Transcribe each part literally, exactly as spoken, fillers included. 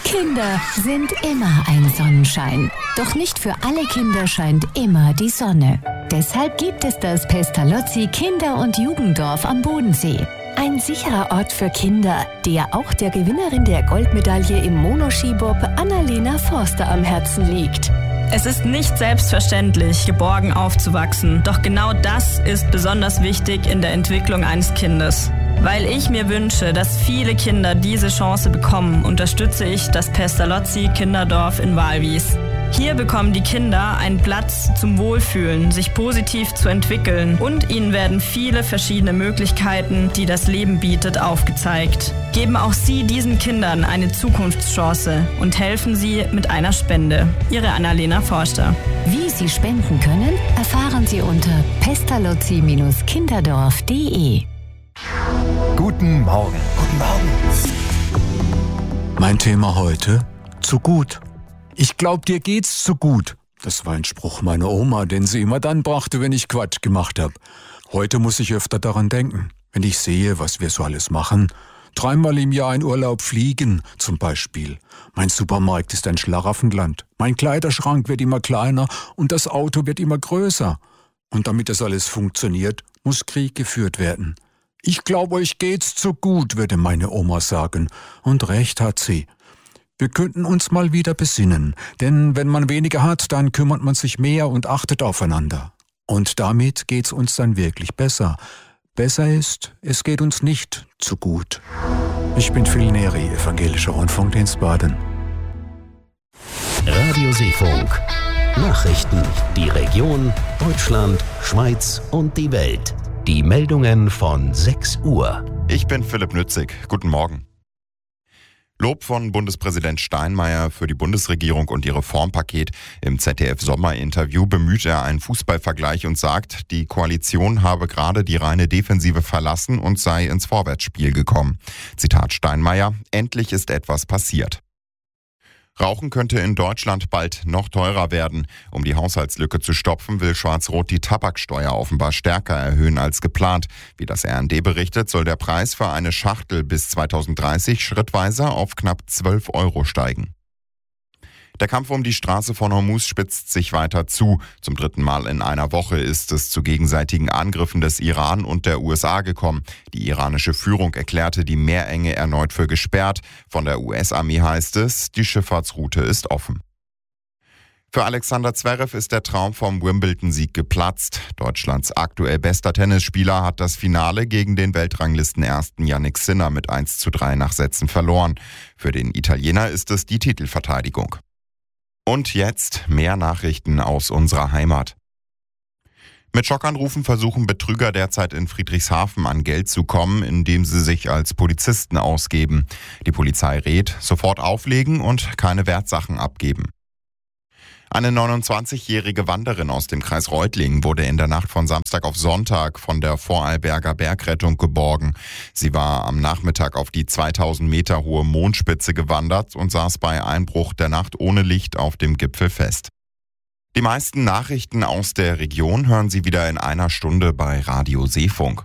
Kinder sind immer ein Sonnenschein. Doch nicht für alle Kinder scheint immer die Sonne. Deshalb gibt es das Pestalozzi Kinder- und Jugenddorf am Bodensee. Ein sicherer Ort für Kinder, der auch der Gewinnerin der Goldmedaille im Monoskibob Annalena Forster am Herzen liegt. Es ist nicht selbstverständlich, geborgen aufzuwachsen. Doch genau das ist besonders wichtig in der Entwicklung eines Kindes. Weil ich mir wünsche, dass viele Kinder diese Chance bekommen, unterstütze ich das Pestalozzi Kinderdorf in Walwies. Hier bekommen die Kinder einen Platz zum Wohlfühlen, sich positiv zu entwickeln und ihnen werden viele verschiedene Möglichkeiten, die das Leben bietet, aufgezeigt. Geben auch Sie diesen Kindern eine Zukunftschance und helfen Sie mit einer Spende. Ihre Annalena Forster. Wie Sie spenden können, erfahren Sie unter pestalozzi kinderdorf punkt de. Guten Morgen. Guten Morgen. Mein Thema heute: zu gut. Ich glaub, dir geht's zu gut. Das war ein Spruch meiner Oma, den sie immer dann brachte, wenn ich Quatsch gemacht hab. Heute muss ich öfter daran denken, wenn ich sehe, was wir so alles machen. Dreimal im Jahr in Urlaub fliegen, zum Beispiel. Mein Supermarkt ist ein Schlaraffenland. Mein Kleiderschrank wird immer kleiner und das Auto wird immer größer. Und damit das alles funktioniert, muss Krieg geführt werden. Ich glaube, euch geht's zu gut, würde meine Oma sagen. Und recht hat sie. Wir könnten uns mal wieder besinnen, denn wenn man weniger hat, dann kümmert man sich mehr und achtet aufeinander. Und damit geht's uns dann wirklich besser. Besser ist, es geht uns nicht zu gut. Ich bin Phil Neri, Evangelischer Rundfunkdienst Baden. Radio Seefunk. Nachrichten, die Region, Deutschland, Schweiz und die Welt. Die Meldungen von sechs Uhr. Ich bin Philipp Nützig. Guten Morgen. Lob von Bundespräsident Steinmeier für die Bundesregierung und ihr Reformpaket. Im Z D F-Sommerinterview bemüht er einen Fußballvergleich und sagt, die Koalition habe gerade die reine Defensive verlassen und sei ins Vorwärtsspiel gekommen. Zitat Steinmeier: Endlich ist etwas passiert. Rauchen könnte in Deutschland bald noch teurer werden. Um die Haushaltslücke zu stopfen, will Schwarz-Rot die Tabaksteuer offenbar stärker erhöhen als geplant. Wie das R N D berichtet, soll der Preis für eine Schachtel bis zweitausenddreißig schrittweise auf knapp zwölf Euro steigen. Der Kampf um die Straße von Hormuz spitzt sich weiter zu. Zum dritten Mal in einer Woche ist es zu gegenseitigen Angriffen des Iran und der U S A gekommen. Die iranische Führung erklärte die Meerenge erneut für gesperrt. Von der U S-Armee heißt es, die Schifffahrtsroute ist offen. Für Alexander Zverev ist der Traum vom Wimbledon-Sieg geplatzt. Deutschlands aktuell bester Tennisspieler hat das Finale gegen den Weltranglistenersten Jannik Sinner mit eins zu drei nach Sätzen verloren. Für den Italiener ist es die Titelverteidigung. Und jetzt mehr Nachrichten aus unserer Heimat. Mit Schockanrufen versuchen Betrüger derzeit in Friedrichshafen an Geld zu kommen, indem sie sich als Polizisten ausgeben. Die Polizei rät, sofort auflegen und keine Wertsachen abgeben. Eine neunundzwanzigjährige Wanderin aus dem Kreis Reutlingen wurde in der Nacht von Samstag auf Sonntag von der Vorarlberger Bergrettung geborgen. Sie war am Nachmittag auf die zweitausend Meter hohe Mondspitze gewandert und saß bei Einbruch der Nacht ohne Licht auf dem Gipfel fest. Die meisten Nachrichten aus der Region hören Sie wieder in einer Stunde bei Radio Seefunk.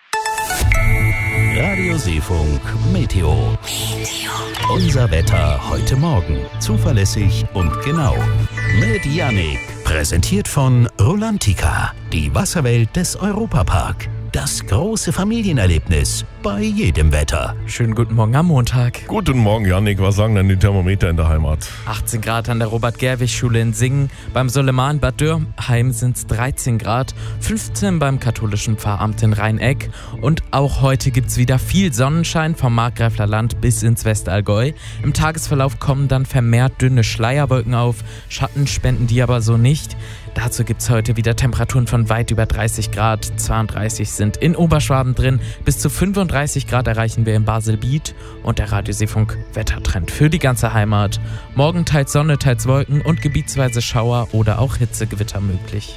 Radio Seefunk Meteo. Unser Wetter heute Morgen. Zuverlässig und genau. Mit Yannick. Präsentiert von Rolantica. Die Wasserwelt des Europapark. Das große Familienerlebnis bei jedem Wetter. Schönen guten Morgen am Montag. Guten Morgen, Yannick. Was sagen denn die Thermometer in der Heimat? achtzehn Grad an der Robert-Gerwig-Schule in Singen. Beim Soleman Bad Dürrheim sind es dreizehn Grad. fünfzehn beim katholischen Pfarramt in Rheineck. Und auch heute gibt es wieder viel Sonnenschein vom Markgräfler Land bis ins Westallgäu. Im Tagesverlauf kommen dann vermehrt dünne Schleierwolken auf. Schatten spenden die aber so nicht. Dazu gibt es heute wieder Temperaturen von weit über dreißig Grad. zweiunddreißig sind in Oberschwaben drin. Bis zu fünfunddreißig Grad erreichen wir in Basel-Biet. Und der Radioseefunk Wettertrend für die ganze Heimat. Morgen teils Sonne, teils Wolken und gebietsweise Schauer oder auch Hitzegewitter möglich.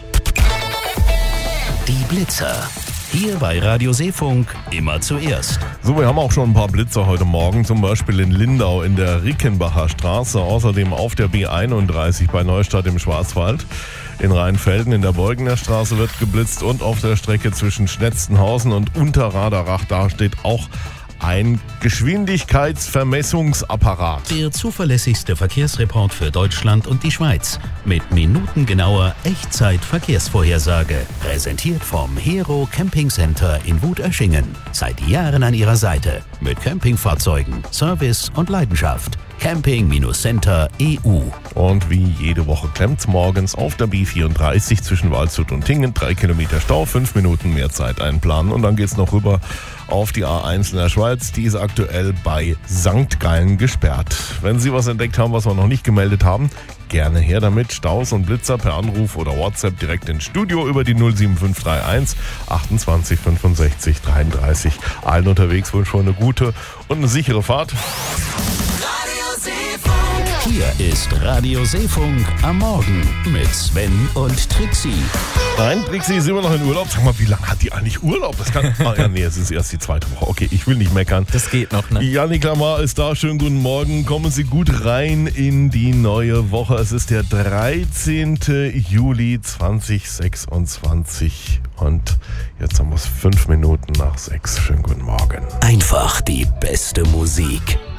Die Blitzer. Hier bei Radio Seefunk immer zuerst. So, wir haben auch schon ein paar Blitzer heute Morgen, zum Beispiel in Lindau in der Rickenbacher Straße, außerdem auf der B einunddreißig bei Neustadt im Schwarzwald. In Rheinfelden in der Beugener Straße wird geblitzt und auf der Strecke zwischen Schnetzenhausen und Unterraderach, da steht auch ein Geschwindigkeitsvermessungsapparat. Der zuverlässigste Verkehrsreport für Deutschland und die Schweiz. Mit minutengenauer Echtzeit-Verkehrsvorhersage. Präsentiert vom Hero Camping Center in Wut-Öschingen. Seit Jahren an Ihrer Seite. Mit Campingfahrzeugen, Service und Leidenschaft. Camping Center E U. Und wie jede Woche klemmt's morgens auf der B vierunddreißig zwischen Waldshut und Tingen. Drei Kilometer Stau, fünf Minuten mehr Zeit einplanen. Und dann geht's noch rüber auf die A eins in der Schweiz. Die ist aktuell bei Sankt Gallen gesperrt. Wenn Sie was entdeckt haben, was wir noch nicht gemeldet haben, gerne her damit. Staus und Blitzer per Anruf oder WhatsApp direkt ins Studio über die null sieben fünf drei eins achtundzwanzig fünfundsechzig dreiunddreißig. Allen unterwegs wohl schon eine gute und eine sichere Fahrt. Hier ist Radio Seefunk am Morgen mit Sven und Trixie. Nein, Trixie ist immer noch in Urlaub. Sag mal, wie lange hat die eigentlich Urlaub? Das kann. Ah, ja, nee, es ist erst die zweite Woche. Okay, ich will nicht meckern. Das geht noch, ne? Jannik Lamar ist da. Schönen guten Morgen. Kommen Sie gut rein in die neue Woche. Es ist der dreizehnte Juli zweitausendsechsundzwanzig. Und jetzt haben wir es fünf Minuten nach sechs. Schönen guten Morgen. Einfach die beste Musik.